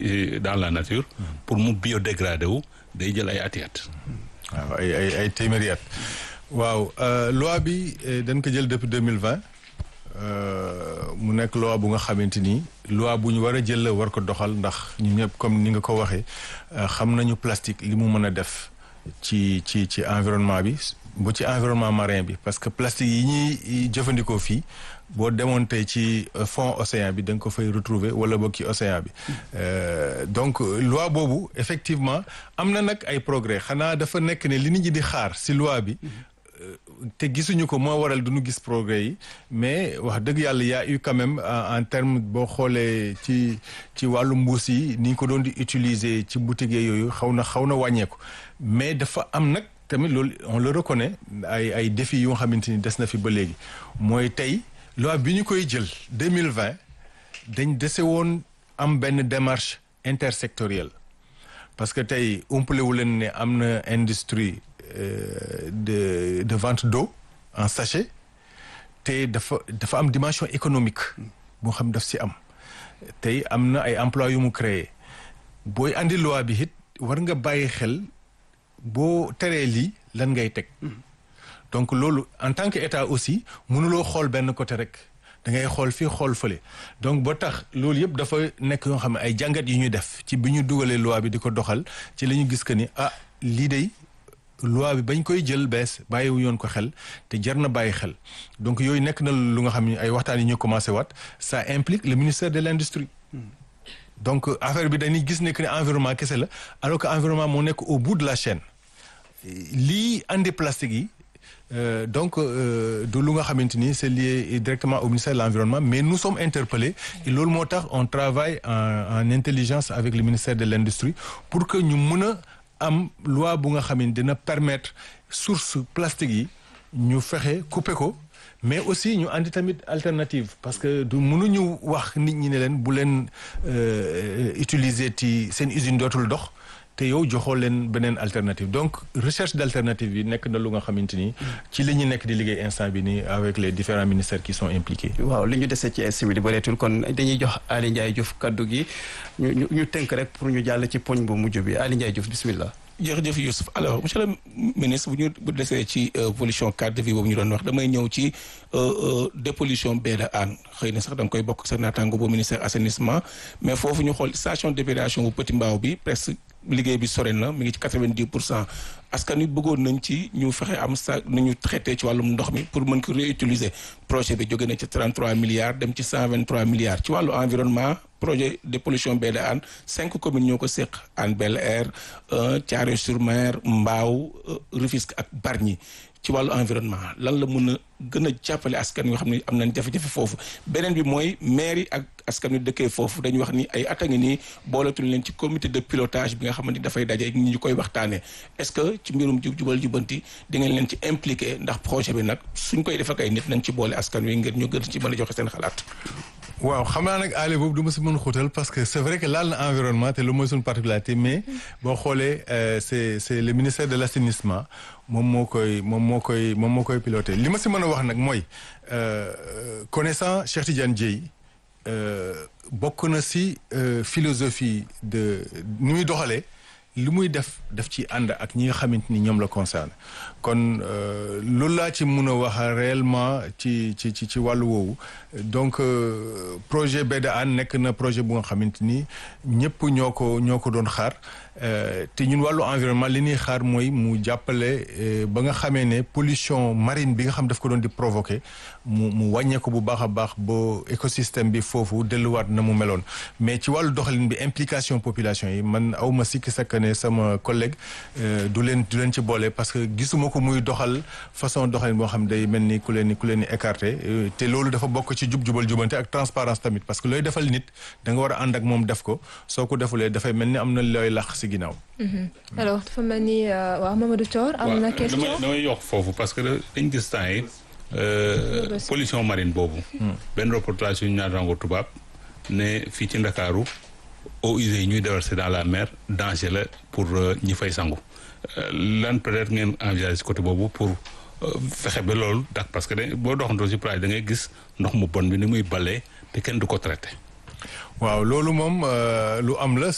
dans la nature pour mu biodégrader wu day jël ay at. waaw ay téeméeri at. waaw loi bi dañ ko jël depuis 2020 mu nekk loi bu nga xamante ni loi bu ñu war a jël la war ko doxal ndax ñun ñëpp comme ni nga ko waxee xam nañu plastique li mu mën a def ci environnement bi bu ci environnement marin bi parce que plastique yi ñuy jëfandikoo fii boo demoon tey ci fond océan bi da nga ko fay retrouver wala boog ci océan bi donc loi boobu effectivement am na nag ay progrès xanaa dafa nekk ne li nit ñi di xaar si loi bi te gisuñu ko moo waral duñu gis progrès yi mais wax dëgg yàlla y a eu quand même en terme boo xoolee ci wàllu mbuus yi ni ñu ko doon di utiliser ci boutique yooyu xaw na wàññeeku mais dafa am nag tamit loolu on le reconnaît ay défis yu nga xamante ni des na fi ba léegi mooy tey loi bi ñu koy jël 2020 dañ dese woon am benn démarche intersectorielle parce que tey umpalewu leen ne am na industrie de vente d'eau en sachet te dafa am dimension économique boo xam daf si am tey am na ay emploi yu mu créé booy andi loi bi it war nga bàyyi xel boo teree lii lan ngay teg donc loolu en tant que état aussi mënuloo xool benn côté rek da ngay xool fii xool fële donc ba tax loolu yëpp dafa nekk yoo xam ne ay jàngat yu ñu def ci bi ñu dugalee loi bi di ko doxal ci la ñu gis que ni lii day loi bi bañ koy jël bees bàyyiwu yoon ko xel te jar na bàyyi xel donc yooyu nekk na lu nga xam ne ay waxtaan yi ñu commencé waat ça implique le ministère de l'industrie donc affaire bi dañuy gis ne que ne environnement kese la alors que environnement moo nekk au bout de la chaîne lii andi plastique yi donc du lu nga xamante ni c'est lié directement au ministère de l'environnement mais nous sommes interpellés et loolu moo tax on travaille en intelligence avec le ministère de l'industrie pour que ñu mën a am loi bu nga xam ne dina permettre source plastique yi ñu fexe couper ko mais aussi ñu andi tamit alternative parce que du mënuñu wax nit ñi ne leen bu leen utiliser ci seen usine dootul dox te yow joxoo leen beneen alternative donc recherche d'alternative yi nekk na lu nga xamante ni ci li ñu nekk di liggéey instant bi nii avec les différents ministères qui sont impliqués. waaw li ñu dese ci simili bëreetul kon dañuy jox Aly Ndiaye Diouf kaddu gi ñu tënk rek pour ñu jàll ci poñ bu mujj bi Aly Ndiaye Diouf bismillah. jërëjëf Youssouf alors monsieur le ministre bu desee ci pollution cadre de vie boobu ñu doon wax damay ñëw ci dépollution baie de Hann xëy na sax da nga koy bokk sa naataango bu ministère assainissement mais foofu ñu xool station d'épuration bu Petit Mbao bi presque liggéey bi sore na mi ngi ci 90% askan wi bëggoon nañ ci ñu fexe am nu ñu traité ci wàllum ndox mi pour mën ko réutiliser projet bi jóge na ci 33 milliards dem ci 123 milliards ci wàllu environnement projet de pollution baie de Hann 5 communes ñoo ko séq Hann Bel-Air Thiaroye-sur-Mer Mbao Rufisque ak Bargny ci wàllu environnement lan la mën a gën a jàppale askan yoo xam ne am nañ jafe-jafe foofu beneen bi mooy maire yi ak askan wi dëkkee foofu dañuy wax ni ay at a ngi nii booletuñ leen ci comité de pilotage bi nga xamante ni dafay daje ñi ñu koy waxtaanee est-ce que ci mbirum jubal jubanti di ngeen leen ci impliqué ndax projet bi nag suñ koy def ak ay nit nañ ci boole askan wi ngir ñu gën ci mën a joxe seen xalaat. waaw xam naa nag aale boobu du ma si mën xóotal parce que c'est vrai que laal na environnement te lu mooy suñu particularité mais boo xoolee c'est le ministère de l'assainissement moom moo koy piloté li ma si mën a wax nag mooy connaissant Cheikh Tidiane Dièye bokk na si philosophie de ni muy doxalee li muy def ci ànd ak ñi nga xamante ni ñoom la concerné kon loolu laa ci mun a wax réellement ci wàllu woowu donc projet baie de Hann nekk na projet bu nga xamante ni ñëpp ñoo ko doon xaar te ñun wàllu environnement li ñuy xaar mooy mu jàppale ba nga xamee ne pollution marine bi nga xam daf ko doon di provoquer mu wàññeeku bu baax a baax ba écosystème bi foofu delluwaat na mu meloon mais ci wàllu doxalin bi implication population yi man awma sikki sakk ne sama collègue du leen ci boole parce que gisuma ko muy doxal façon doxalin boo xam day mel ni ku leen ni écarté te loolu dafa bokk ci jubal jubante ak transparence tamit parce que looy defal nit da nga war a ànd ak moom def ko soo ko defulee dafay mel ni am na looy lax si ginnaaw. alors dafa mel ni waaw Mamadou Thior am na question damay yokk foofu parce que dañ gis temps yi pollution marine boobu. benn reportage yu ñu naan rango tubaab ne fii ci Ndakaaru eaux usées yi ñuy déverser dans la mer danger la pour ñi fay sangu lan peut-être ngeen envisager ci côté boobu pour fexe ba loolu dak parce que boo doxantoo ci plage da ngay gis ndox mu bon bi ni muy balee te kenn du ko traité. waaw loolu moom lu am la